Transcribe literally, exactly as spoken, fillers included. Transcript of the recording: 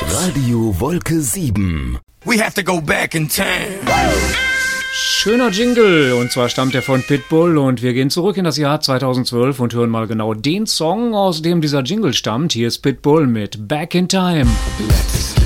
Radio Wolke sieben. We have to go back in time. Schöner Jingle, und zwar stammt er von Pitbull, und wir gehen zurück in das Jahr zweitausendzwölf und hören mal genau den Song, aus dem dieser Jingle stammt. Hier ist Pitbull mit Back in Time. Let's